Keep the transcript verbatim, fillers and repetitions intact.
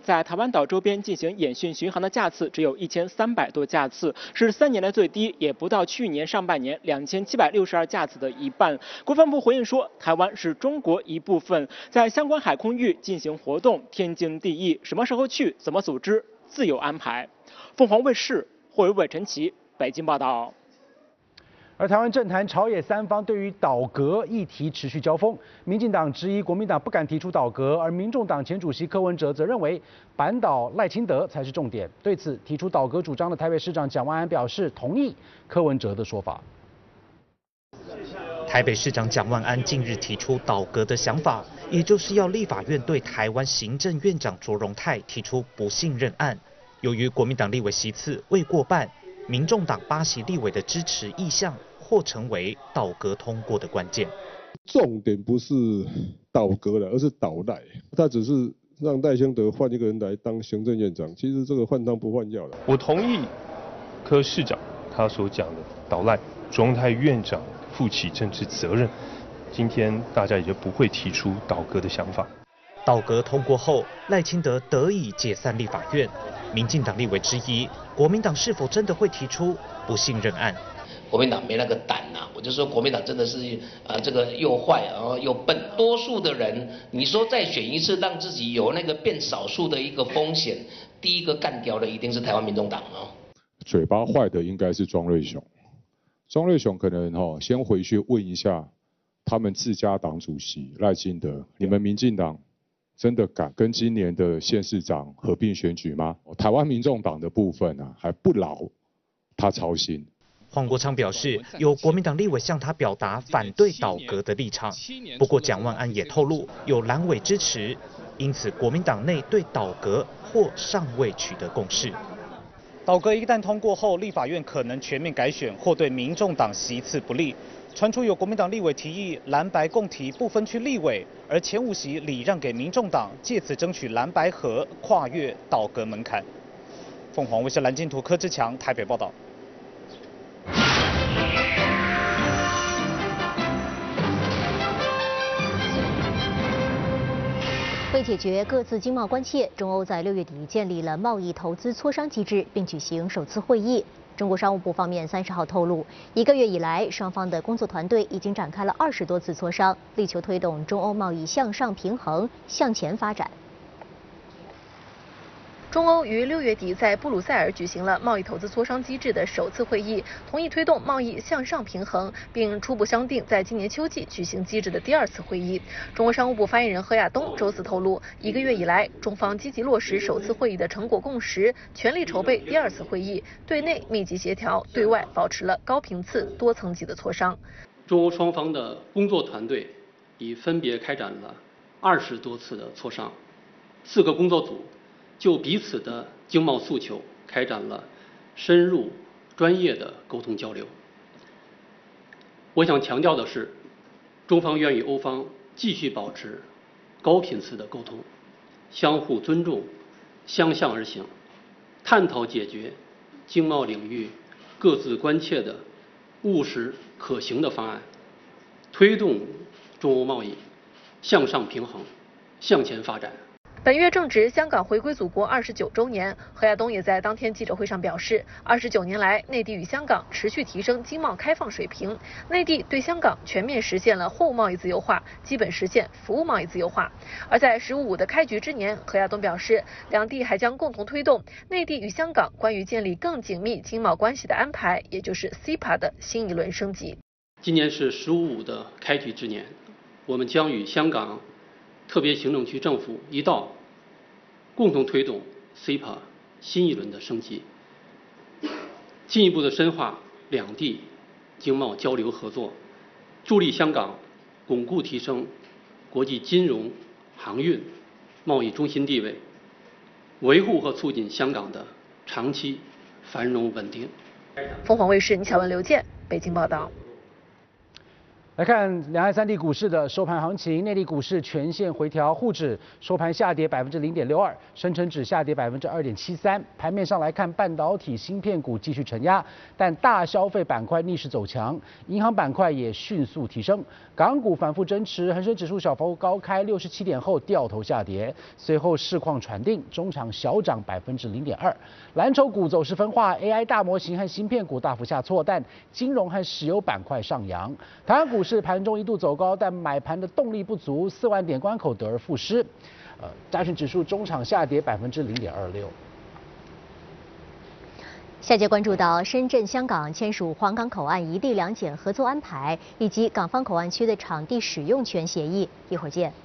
在台湾岛周边进行演训巡航的架次只有一千三百多架次，是三年来最低，也不到去年上半年两千七百六十二架次的一半。国防部回应说，台湾是中国一部分，在相关海空域进行活动天经地义，什么时候去、怎么组织，自有安排。凤凰卫视霍维伟、陈琦北京报道。 而台湾政坛朝野三方对于倒阁议题持续交锋，民进党质疑国民党不敢提出倒阁，而民众党前主席柯文哲则认为扳倒赖清德才是重点。对此，提出倒阁主张的台北市长蒋万安表示同意柯文哲的说法。 台北市长蒋万安近日提出倒阁的想法，也就是要立法院对台湾行政院长卓荣泰提出不信任案。由于国民党立委席次未过半，民众党八席立委的支持意向或成为倒阁通过的关键。 重点不是倒阁了，而是倒赖。他只是让赖清德换一个人来当行政院长，其实这个换汤不换药了。 我同意柯市长他所讲的倒赖，卓荣泰院长负起政治责任。今天大家也就不会提出倒阁的想法。 倒阁通过后，赖清德得以解散立法院。民进党立委质疑，国民党是否真的会提出不信任案？ 国民党没那个胆呐、啊！我就说国民党真的是呃这个又坏然后又笨。多数的人，你说再选一次，让自己有那个变少数的一个风险，第一个干掉的一定是台湾民众党哦。 嘴巴坏的应该是庄瑞雄，庄瑞雄可能哦先回去问一下他们自家党主席赖清德，你们民进党真的敢跟今年的县市长合并选举吗？台湾民众党的部分啊还不劳他操心。 黄国昌表示，有国民党立委向他表达反对倒阁的立场，不过蒋万安也透露有蓝委支持，因此国民党内对倒阁或尚未取得共识。 倒阁一旦通过后，立法院可能全面改选，或对民众党席次不利。传出有国民党立委提议蓝白共提不分区立委，而前五席礼让给民众党，借此争取蓝白合，跨越倒阁门槛。凤凰卫视蓝金图柯志强台北报道。 为解决各自经贸关切，中欧在六月底建立了贸易投资磋商机制，并举行首次会议。中国商务部方面三十号透露，一个月以来，双方的工作团队已经展开了二十多次磋商，力求推动中欧贸易向上平衡、向前发展。 中欧于六月底在布鲁塞尔举行了贸易投资磋商机制的首次会议，同意推动贸易向上平衡，并初步商定在今年秋季举行机制的第二次会议。中国商务部发言人何亚东周四透露，一个月以来，中方积极落实首次会议的成果共识，全力筹备第二次会议，对内密集协调，对外保持了高频次、多层级的磋商。 中欧双方的工作团队已分别开展了二十多次的磋商，四个工作组就彼此的经贸诉求开展了深入专业的沟通交流。我想强调的是，中方愿与欧方继续保持高频次的沟通，相互尊重，相向而行，探讨解决经贸领域各自关切的务实可行的方案，推动中欧贸易向上平衡、向前发展。 本月正值香港回归祖国二十九周年，何亚东也在当天记者会上表示，二十九年来，内地与香港持续提升经贸开放水平，内地对香港全面实现了货物贸易自由化，基本实现服务贸易自由化。而在“十五五”的开局之年，何亚东表示，两地还将共同推动内地与香港关于建立更紧密经贸关系的安排，也就是 C E P A 的新一轮升级。 今年是“十五五”的开局之年，我们将与香港特别行政区政府一道共同推动 C E P A 新一轮的升级，进一步的深化两地经贸交流合作，助力香港巩固提升国际金融、航运、贸易中心地位，维护和促进香港的长期繁荣稳定。 凤凰卫视倪巧文、刘健北京报道。 来看两岸三地股市的收盘行情，内地股市全线回调，沪指收盘下跌百分之零点六二，深成指下跌百分之二点七三。盘面上来看，半导体、芯片股继续承压，但大消费板块逆势走强，银行板块也迅速提升。港股反复争持，恒生指数小幅高开六十七点后掉头下跌，随后市况喘定，中场小涨百分之零点二。蓝筹股走势分化 ，A I 大模型和芯片股大幅下挫，但金融和石油板块上扬。台湾股市盘中一度走高，但买盘的动力不足，四万点关口得而复失。呃，加权指数中场下跌百分之零点二六。 下节关注到深圳、香港签署皇岗口岸一地两检合作安排，以及港方口岸区的场地使用权协议。一会儿见。